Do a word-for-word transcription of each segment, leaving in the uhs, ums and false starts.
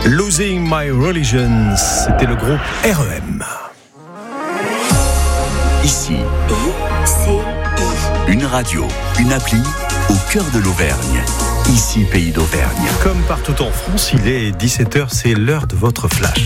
Losing My Religion, c'était le groupe R E M. Ici, I C I. Une radio, une appli au cœur de l'Auvergne. Ici, Pays d'Auvergne. Comme partout en France, il est dix-sept heures, c'est l'heure de votre flash.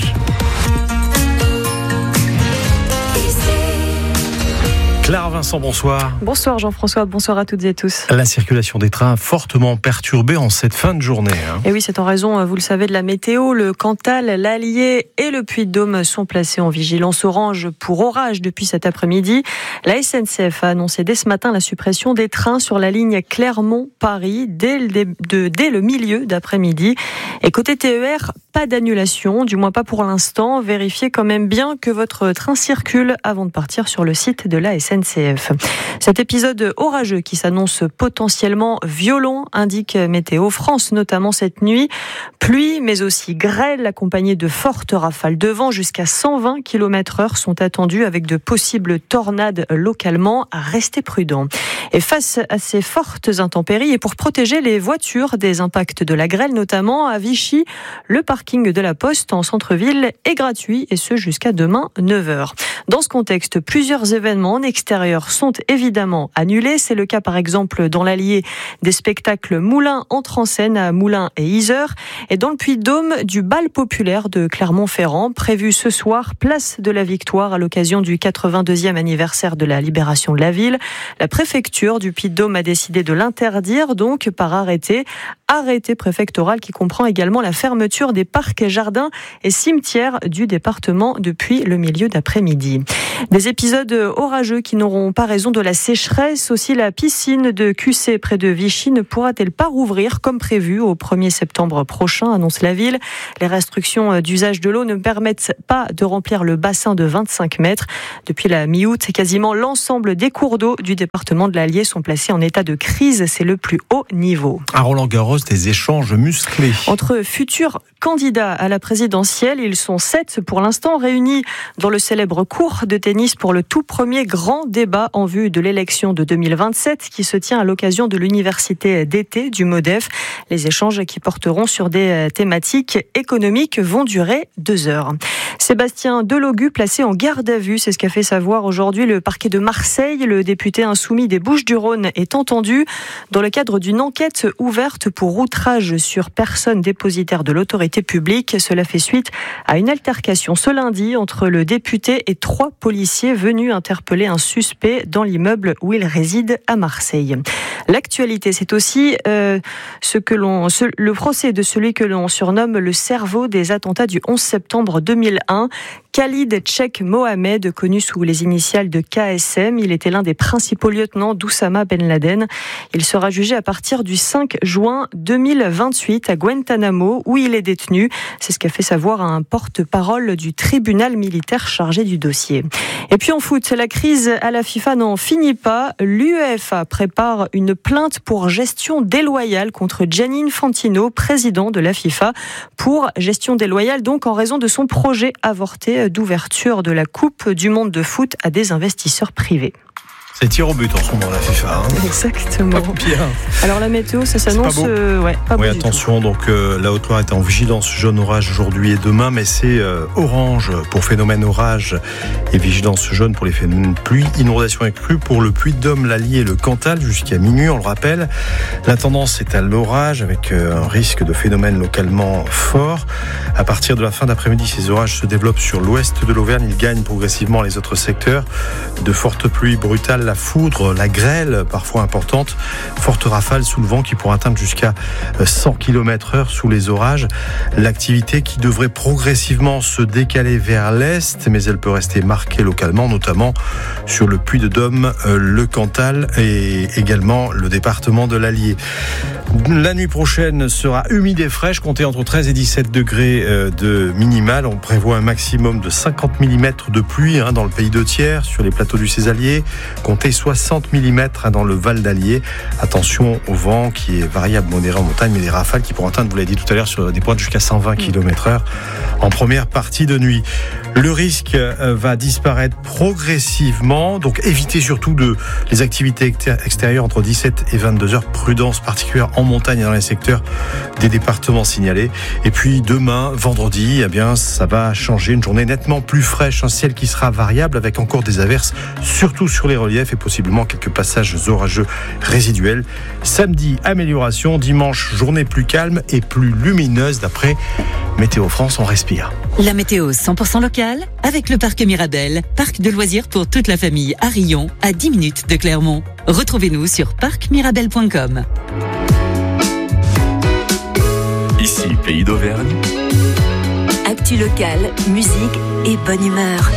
Clara Vincent, bonsoir. Bonsoir Jean-François, bonsoir à toutes et tous. La circulation des trains fortement perturbée en cette fin de journée. Hein. Et oui, c'est en raison, vous le savez, de la météo. Le Cantal, l'Allier et le Puy-de-Dôme sont placés en vigilance orange pour orage depuis cet après-midi. La S N C F a annoncé dès ce matin la suppression des trains sur la ligne Clermont-Paris dès le, dé, de, dès le milieu d'après-midi. Et côté T E R, pas d'annulation, du moins pas pour l'instant. Vérifiez quand même bien que votre train circule avant de partir sur le site de la S N C F. Cet épisode orageux qui s'annonce potentiellement violent, indique Météo France, notamment cette nuit. Pluie, mais aussi grêle, accompagnée de fortes rafales de vent jusqu'à cent vingt kilomètres heure sont attendues avec de possibles tornades localement. À rester prudent. Et face à ces fortes intempéries et pour protéger les voitures des impacts de la grêle, notamment à Vichy, le parking de la Poste en centre-ville est gratuit et ce jusqu'à demain neuf heures. Dans ce contexte, plusieurs événements en extérieur sont évidemment annulés. C'est le cas par exemple dans l'Allier des spectacles Moulins entrent en scène à Moulins et Yzeure et dans le Puy-de-Dôme du bal populaire de Clermont-Ferrand prévu ce soir, place de la Victoire à l'occasion du quatre-vingt-deuxième anniversaire de la libération de la ville. La préfecture du Puy-de-Dôme a décidé de l'interdire donc par arrêté. Arrêté préfectoral qui comprend également la fermeture des parcs, jardins et cimetières du département depuis le milieu d'après-midi. Des épisodes orageux qui n'auront pas raison de la sécheresse. Aussi, la piscine de Q C près de Vichy ne pourra-t-elle pas rouvrir comme prévu au premier septembre prochain, annonce la ville. Les restrictions d'usage de l'eau ne permettent pas de remplir le bassin de vingt-cinq mètres. Depuis la mi-août, quasiment l'ensemble des cours d'eau du département de l'Allier sont placés en état de crise. C'est le plus haut niveau. À Roland-Garros, des échanges musclés. Entre futurs candidats à la présidentielle, ils sont sept pour l'instant réunis dans le célèbre court de tennis pour le tout premier grand débat en vue de l'élection de deux mille vingt-sept qui se tient à l'occasion de l'université d'été du MODEF. Les échanges qui porteront sur des thématiques économiques vont durer deux heures. Sébastien Delogu placé en garde à vue, c'est ce qu'a fait savoir aujourd'hui le parquet de Marseille. Le député insoumis des Bouches-du-Rhône est entendu dans le cadre d'une enquête ouverte pour outrage sur personne dépositaire de l'autorité publique. Cela fait suite à une altercation ce lundi entre le député et trois policiers venus interpeller un suspect dans l'immeuble où il réside à Marseille. L'actualité, c'est aussi euh, ce que l'on, ce, le procès de celui que l'on surnomme le cerveau des attentats du onze septembre deux mille un. Khalid Chek Mohamed, connu sous les initiales de K S M, il était l'un des principaux lieutenants d'Oussama Ben Laden. Il sera jugé à partir du cinq juin deux mille vingt-huit à Guantanamo, où il est détenu. C'est ce qu'a fait savoir un porte-parole du tribunal militaire chargé du dossier. Et puis en foot, la crise à la FIFA n'en finit pas. L'UEFA prépare une plainte pour gestion déloyale contre Gianni Infantino, président de la FIFA, pour gestion déloyale donc en raison de son projet avorté d'ouverture de la Coupe du monde de foot à des investisseurs privés. C'est tir au but en ce moment, la FIFA. Hein. Exactement. Pas bien. Alors la météo, ça s'annonce... C'est pas beau. Euh, ouais, pas oui, beau attention, donc euh, la Haute-Loire est en vigilance jaune orage aujourd'hui et demain, mais c'est euh, orange pour phénomène orage et vigilance jaune pour les phénomènes pluie, inondation et crue pour le Puy-de-Dôme, l'Allier et le Cantal jusqu'à minuit, on le rappelle. La tendance est à l'orage avec euh, un risque de phénomène localement fort. À partir de la fin d'après-midi, ces orages se développent sur l'ouest de l'Auvergne. Ils gagnent progressivement les autres secteurs. De fortes pluies brutales, la foudre, la grêle, parfois importante, forte rafale sous le vent qui pourrait atteindre jusqu'à cent kilomètres heure sous les orages. L'activité qui devrait progressivement se décaler vers l'est, mais elle peut rester marquée localement, notamment sur le Puy-de-Dôme, le Cantal et également le département de l'Allier. La nuit prochaine sera humide et fraîche, comptez entre treize et dix-sept degrés de minimal. On prévoit un maximum de cinquante millimètres de pluie hein, dans le pays de Thiers, sur les plateaux du Césalier. compter soixante millimètres dans le Val d'Allier. Attention au vent qui est variable modéré en montagne, mais des rafales qui pourront atteindre, vous l'avez dit tout à l'heure, sur des pointes jusqu'à cent vingt kilomètres heure en première partie de nuit. Le risque va disparaître progressivement, donc évitez surtout de, les activités extérieures entre dix-sept et vingt-deux heures. Prudence particulière en montagne et dans les secteurs des départements signalés. Et puis demain, vendredi, eh bien, ça va changer. Une journée nettement plus fraîche, un ciel qui sera variable avec encore des averses, surtout sur les reliefs et possiblement quelques passages orageux résiduels. Samedi, amélioration. Dimanche, journée plus calme et plus lumineuse. D'après Météo France, on respire. La météo cent pour cent locale avec le parc Mirabel, parc de loisirs pour toute la famille à Rion, à dix minutes de Clermont. Retrouvez-nous sur parc mirabel point com. Ici, Pays d'Auvergne. Actu locale, musique et bonne humeur.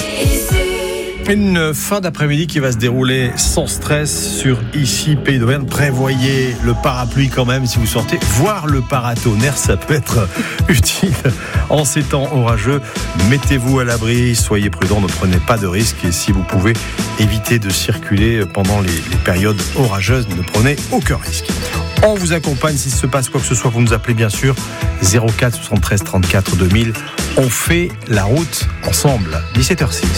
Une fin d'après-midi qui va se dérouler sans stress sur Ici, Pays d'Auvergne. Prévoyez le parapluie quand même si vous sortez. Voir le paratonnerre, ça peut être utile en ces temps orageux. Mettez-vous à l'abri, soyez prudents, ne prenez pas de risques. Et si vous pouvez éviter de circuler pendant les, les périodes orageuses, ne prenez aucun risque. On vous accompagne s'il se passe quoi que ce soit. Vous nous appelez bien sûr zéro quatre soixante-treize trente-quatre deux mille. On fait la route ensemble. dix-sept heures six.